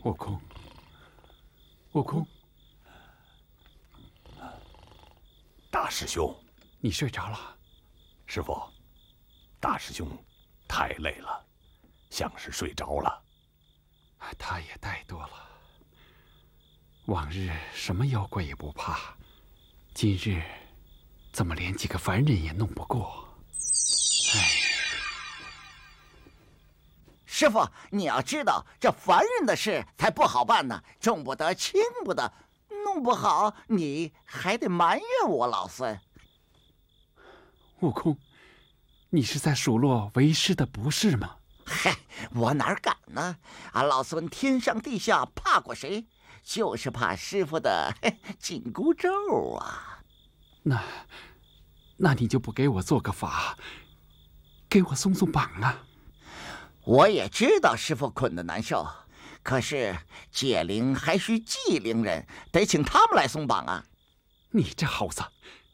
悟空，悟空， 大师兄， 你睡着了？ 师傅，大师兄太累了，像是睡着了。 他也怠惰了。往日什么妖怪也不怕，今日怎么连几个凡人也弄不过？哎， 师傅，你要知道，这凡人的事才不好办呢，重不得轻不得，弄不好你还得埋怨我老孙。 悟空，你是在数落为师的不是吗？ 嗨，我哪敢呢？俺老孙天上地下怕过谁？就是怕师傅的紧箍咒啊！ 那你就不给我做个法，给我松松绑啊！ 我也知道师傅捆得难受，可是解铃还需系铃人，得请他们来松绑啊！ 你这猴子，